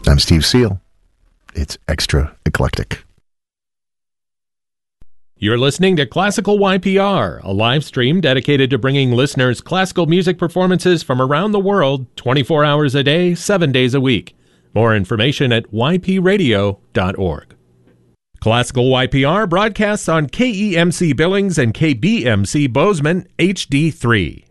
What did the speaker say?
I'm Steve Seal. It's extra eclectic. You're listening to Classical YPR, a live stream dedicated to bringing listeners classical music performances from around the world 24 hours a day, 7 days a week. More information at ypradio.org. Classical YPR broadcasts on KEMC Billings and KBMC Bozeman HD3.